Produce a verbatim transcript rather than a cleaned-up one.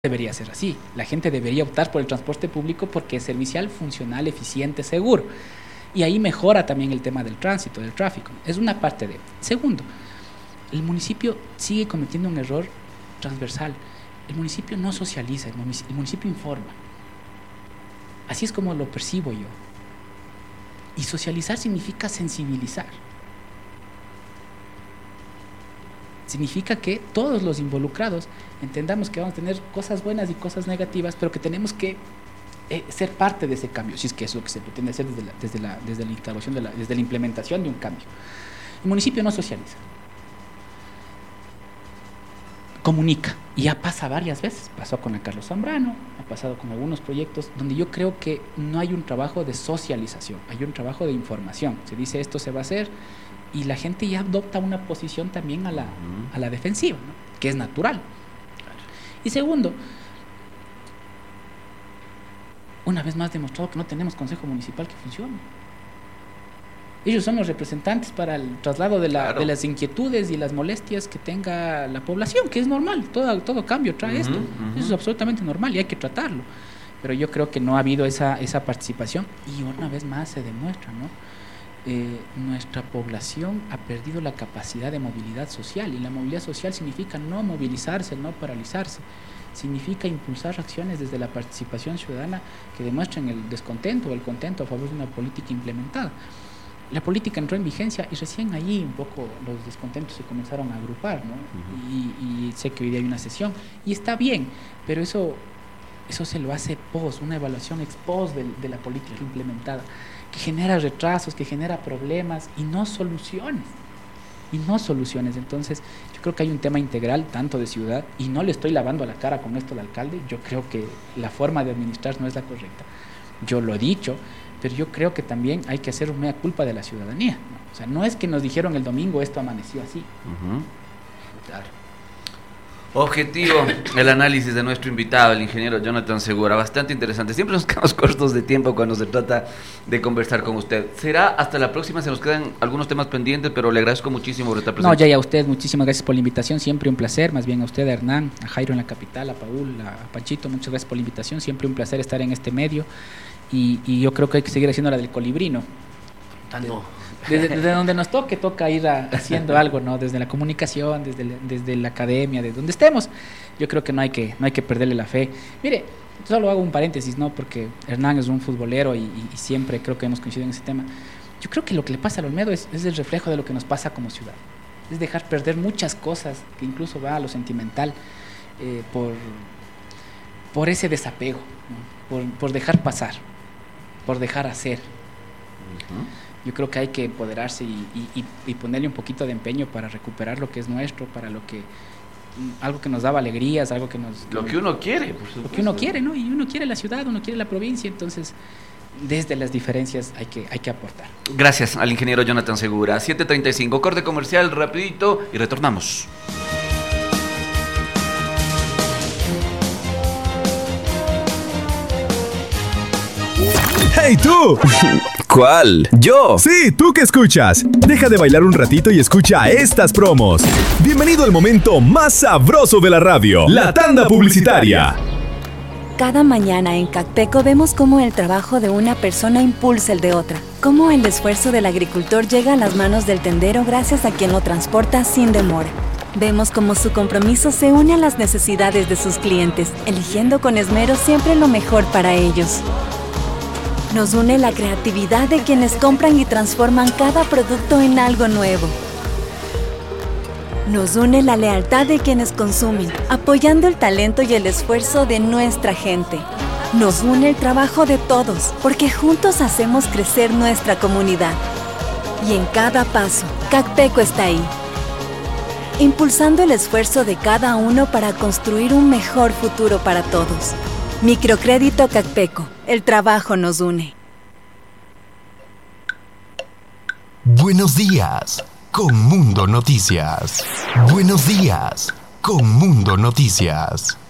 debería ser así. La gente debería optar por el transporte público porque es servicial, funcional, eficiente, seguro. Y ahí mejora también el tema del tránsito, del tráfico. Es una parte de... Segundo, el municipio sigue cometiendo un error transversal. El municipio no socializa, el municipio, el municipio informa. Así es como lo percibo yo. Y socializar significa sensibilizar. Significa que todos los involucrados entendamos que vamos a tener cosas buenas y cosas negativas, pero que tenemos que eh, ser parte de ese cambio, si es que es lo que se pretende hacer desde la, desde la, desde la instalación, de la, desde la implementación de un cambio. El municipio no socializa, comunica, y ya pasa varias veces. Pasó con el Carlos Zambrano, ha pasado con algunos proyectos donde yo creo que no hay un trabajo de socialización, hay un trabajo de información. Se dice esto se va a hacer y la gente ya adopta una posición también a la, a la defensiva, ¿no? Que es natural. Y segundo, una vez más demostrado que no tenemos consejo municipal que funcione. Ellos son los representantes para el traslado de, la, claro. de las inquietudes y las molestias que tenga la población, que es normal, todo, todo cambio trae uh-huh, esto, uh-huh. Eso es absolutamente normal y hay que tratarlo. Pero yo creo que no ha habido esa, esa participación y una vez más se demuestra, ¿no? Eh, nuestra población ha perdido la capacidad de movilidad social, y la movilidad social significa no movilizarse, no paralizarse, significa impulsar acciones desde la participación ciudadana que demuestren el descontento o el contento a favor de una política implementada. La política entró en vigencia y recién allí un poco los descontentos se comenzaron a agrupar, ¿no? Uh-huh. y, y sé que hoy día hay una sesión y está bien, pero eso, eso se lo hace post, una evaluación ex post de, de la política implementada, que genera retrasos, que genera problemas y no soluciones, y no soluciones. Entonces yo creo que hay un tema integral tanto de ciudad, y no le estoy lavando la cara con esto al alcalde. Yo creo que la forma de administrar no es la correcta, yo lo he dicho, pero yo creo que también hay que hacer una mea culpa de la ciudadanía, ¿no? O sea, no es que nos dijeron el domingo esto amaneció así. Uh-huh. Claro. Objetivo, el análisis de nuestro invitado, el ingeniero Jonathan Segura, bastante interesante. Siempre nos quedamos cortos de tiempo cuando se trata de conversar con usted. Será hasta la próxima, se nos quedan algunos temas pendientes, pero le agradezco muchísimo por estar presente. No, ya, ya a usted, muchísimas gracias por la invitación, siempre un placer, más bien a usted, a Hernán, a Jairo en la capital, a Paul, a Panchito, muchas gracias por la invitación, siempre un placer estar en este medio, y, y yo creo que hay que seguir haciendo la del colibrino. No. Desde, desde donde nos toque, toca ir a, haciendo algo, ¿no? Desde la comunicación, desde la, desde la academia, de donde estemos. Yo creo que no hay que, no hay que perderle la fe. Mire, solo hago un paréntesis, ¿no? Porque Hernán es un futbolero y, y, y siempre creo que hemos coincidido en ese tema. Yo creo que lo que le pasa al Olmedo es, es el reflejo de lo que nos pasa como ciudad. Es dejar perder muchas cosas, que incluso va a lo sentimental, eh, por, por ese desapego, ¿no? por, por dejar pasar, por dejar hacer. Uh-huh. Yo creo que hay que empoderarse y, y, y ponerle un poquito de empeño para recuperar lo que es nuestro, para lo que algo que nos daba alegrías, algo que nos... Lo que uno quiere, por supuesto. Lo que uno quiere, ¿no? Y uno quiere la ciudad, uno quiere la provincia, entonces desde las diferencias hay que, hay que aportar. Gracias al ingeniero Jonathan Segura. siete treinta y cinco, corte comercial rapidito y retornamos. ¡Hey tú! ¿Cuál? ¡Yo! Sí, tú que escuchas. Deja de bailar un ratito y escucha estas promos. Bienvenido al momento más sabroso de la radio, la tanda publicitaria. Cada mañana en Cacpeco vemos cómo el trabajo de una persona impulsa el de otra. Cómo el esfuerzo del agricultor llega a las manos del tendero gracias a quien lo transporta sin demora. Vemos cómo su compromiso se une a las necesidades de sus clientes, eligiendo con esmero siempre lo mejor para ellos. Nos une la creatividad de quienes compran y transforman cada producto en algo nuevo. Nos une la lealtad de quienes consumen, apoyando el talento y el esfuerzo de nuestra gente. Nos une el trabajo de todos, porque juntos hacemos crecer nuestra comunidad. Y en cada paso, Cacpeco está ahí, impulsando el esfuerzo de cada uno para construir un mejor futuro para todos. Microcrédito Cacpeco, el trabajo nos une. Buenos días, con Mundo Noticias. Buenos días, con Mundo Noticias.